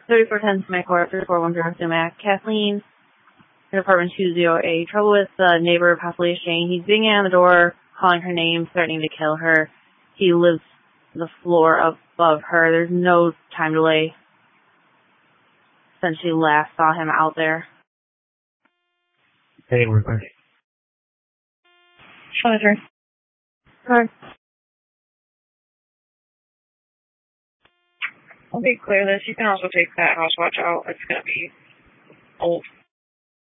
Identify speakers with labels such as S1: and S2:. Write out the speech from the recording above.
S1: 3410 Smith Court, 3410 Sumac. Kathleen, in apartment 20A. Trouble with the neighbor, possibly Shane. He's banging on the door, calling her name, threatening to kill her. He lives the floor above her. There's no time delay since she last saw him out there.
S2: Hey, we're back.
S1: Sorry. Sorry.
S3: I'll be clear this. You can also take that house watch out. It's going to be old.